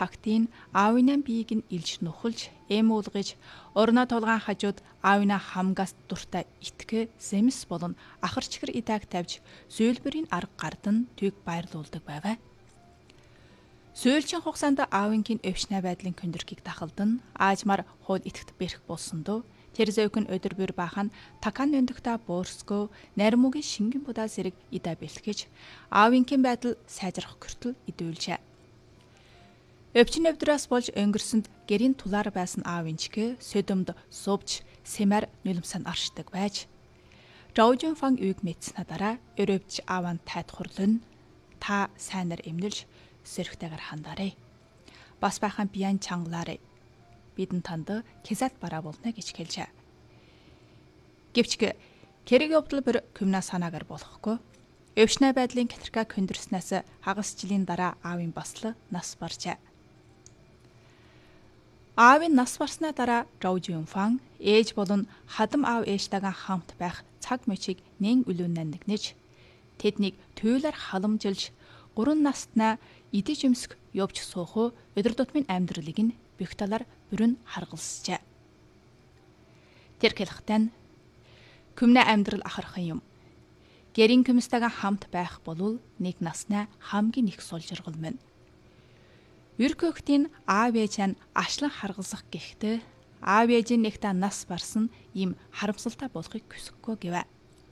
цагтын аавынаа биеийг нь илж нухалж, эм уулгаж, орноо толгаан хажууд аавынаа хамгаас дуртай итгэе, зэмс болон ахарчгэр идааг тавьж, сүүлбэрийн арга гардан тийг баярлуулдаг байваа. Сүүлчийн хугацаанд аавынгийн өвчнөө байдлын көндөргийг дахалдан аажмаар хууль итгэт бэрх болсондоо тэр зөөхөн өдөр бүр бахан такан өндөгтө боорсгөө наримуугийн шингэн будаа зэрэг идаа бэлтгэж аавынгийн байдал сайжрах хүртэл идүүлжээ. Өвчин өвдрөөс болж өнгөрсөнд гэрийн тулаар байсан аавынчгээ сөдөмд сувж сэмэр нулимсан аршдаг байж Жаужун фан үйг мэдснэ дараа өрөвч ааван тайтхурлын та сайнаар эмнэлж сэрхтэйгээр хандарэ. Бас байхан биян чангалаарэ. Бидэн танд кизат бараа болно гэж хэлжээ. Гэвч хэрэг явдал бүр күмнэ санаагаар болохгүй. Өвчнөө байдлын катрика көндөрснөөс хагас жилийн дараа аавын басл нас баржээ. Аавын нас барснаа дараа Жаужун фан ээж болон хадам аав ээжтэйгээ хамт байх цаг мөчийг нэн үлүүнэн нэгнэж тэднийг туйлаар халамжилж 3 настнаа идэж өмсөх явж суухуу өдөр тутмын амьдралыг нь бүх талаар бүрэн харгалзжээ. Тэр хэлэхдээ күмнэ амьдрал ахархан юм. Гэрийн күмстэйгээ хамт байх болвол нэг наснаа хамгийн их сулжиргал мэн. Үр көختийн аав ээж нь ашлан харгалзах гэхдээ аав ээжийн нэгтээ нас барсан ийм харамсалтай болохыг хүсэхгүй гэвэ.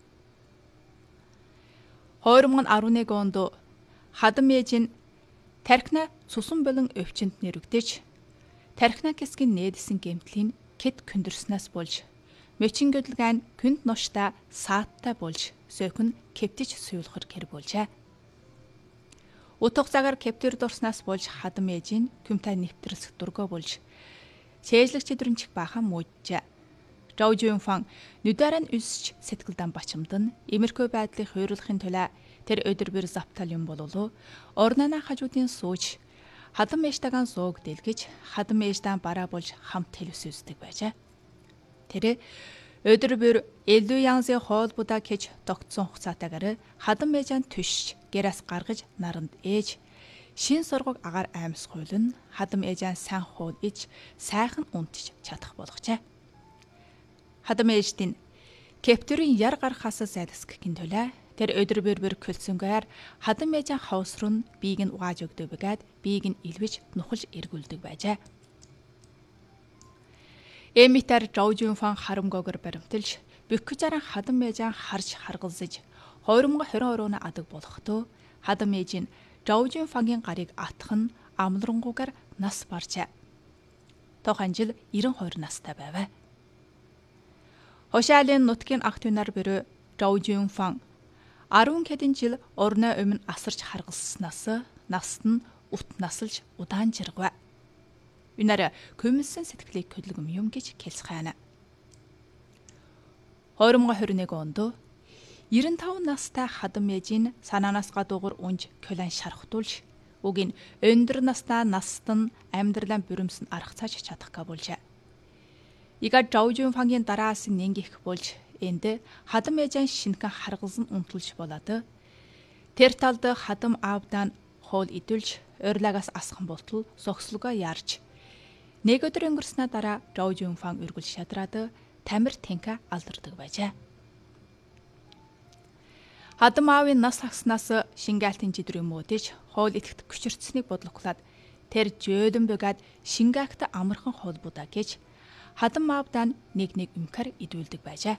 2011 онд хадам ээж нь тархина цусан болон өвчнөд нэрвдэж тархинакисгийн нээдсэн гэмтлийн кэт көндөрснөөс болж мөчин гэдлгэн күнд ношта сааттай болж сөөхөн кэптиж суйлахар гэр болжээ. Утга цагаар кэптер дурснаас болж хадам ээж нь күмтэй нэвтрэлсэх дургоо болж цээжлэгч өдрөнчих бахан мууджээ. Жаужун фан нүдэрэн үсч сэтгэлдэн бачимдан эмэрхүү байдлыг хойруулахын тулд тэр өдөр бүр завтал юм бололоо орнана хажуудын сууж хадам ээжтэйгэн зөөг дэлгэж хадам ээждэн бараа болж хамт хэлвсэсдэг байжээ. Тэр өдөр бүр элдүү янзын хоолбудаа гэж тогтсон хугацаатайгаар хадам ээжэн түшж гэрээс гаргаж наранд ээж шин сургаг агаар аймс хуйлан хадам ээжэн сайн хоол иж сайхан унтж чадах болгожээ. Хадам ээжтэн кептерийн яр гарахаас зайлсгхийн тулд тэр өдөр бүр көлсөнгөөр хадам ээжэн хавсрын биеийг нь угааж өгдөг бэгээд биеийг нь илвэж нухалж эргүүлдэг байжээ. Эмитэр Жаужун фан харамгоогоор баримталж бөхөжаран хадам ээжэн харж харгалзаж 2022 оны адаг болохдоо хадам ээж нь Жаужун фангийн гарыг атхан амлрангуугаар нас баржээ. Тохан жил 92 настай байваа. Хошаалын нутгийн ах түнар бөрөө Жаужун фан 10 хэдэн жил орноо өмнө асарч харгалснаас наст нь ут насалж удаан жиргвэ. Үнээр көмөлсөн сэтгэлийг хөдөлгөм юм гэж хэлсхайна. 2021 онд 95 настай хадам ээжийн санаанаас гадуугар унж көлэн шархтуулж үгийн өндөр настай настан амьдралаа бүрэмсэн аргацааж чадахга болжээ. Ига Жаужун фангийн дараас нэнгих болж энд хадам ээжэн шинхэн харгалзан унтулж болоод тэр талд хадам аавдан хоол идүүлж орлагаас асхан болтол согслогоо яарч нэг өдөр өнгөрснөө дараа Жаужун фан үргэл шадраад тамир тэнка алдардаг байжээ. Хадам аавын нас хагснаас шингаалтын жидрийн муудаж хоол идэхт хүчирцсэнийг бодлоглоод тэр жөөдөн бөгөөд шингаахт амархан хоолбудаа гэж хадам аавдан нэг өмхөр идүүлдэг байжээ.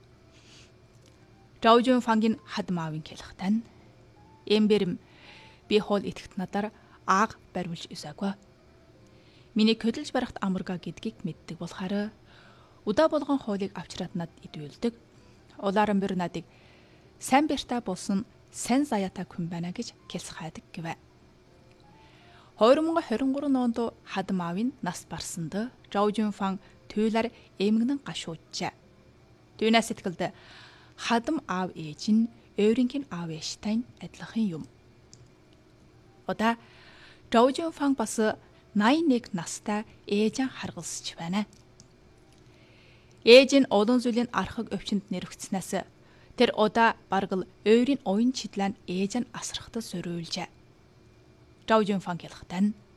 Жаужун фангийн хадам аавын хэлэхдээ эмбэрэм би хоол идэхт надаар ааг бариулж өсөөгүй. Миний хөдөлж барахт амарга гэдгийг мэддэг болохоор удаа болгон хоолыг авчраад над идүүлдэг. Улааран бүр надыг сайн бэртэ болсон сайн заяата хүн байна гэж хэлсхайдаг гэвэ. 2023 онд хадам аавын нас барсанд Жаужун фан туйлаар эмгэнэн гашуужжээ. Түүнээс сэтгэлд хадам аав ээж нь өөрийнх нь аав ээжтэй адилхан юм. Удаа Жаужун фан бас 81 настай ээжэн харгалзч байна. Ээж нь олон зүйлийн архаг өвчнөд нэрвэгцснээс тэр удаа баргал өөрийн оюун чидлэн ээж нь асрахтаа сориулжээ. Жаужун фан хэлэхдээ